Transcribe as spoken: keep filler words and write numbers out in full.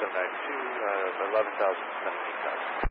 seven nine two, uh, eleven thousand, seventeen thousand.